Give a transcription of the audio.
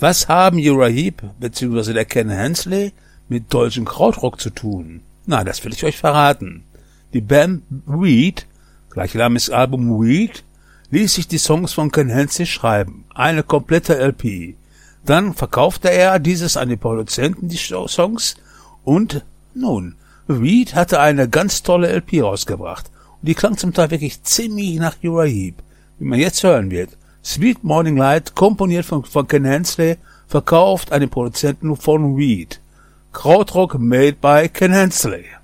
Was haben Uriah Heep bzw. der Ken Hensley mit deutschem Krautrock zu tun? Na, das will ich euch verraten. Die Band Weed, gleichnamiges Album Weed, ließ sich die Songs von Ken Hensley schreiben, eine komplette LP. Dann verkaufte er dieses an die Produzenten, die Songs, und nun, Weed hatte eine ganz tolle LP rausgebracht. Und die klang zum Teil wirklich ziemlich nach Uriah Heep, wie man jetzt hören wird. Sweet Morning Light, komponiert von Ken Hensley, verkauft an den Produzenten von Weed. Krautrock made by Ken Hensley.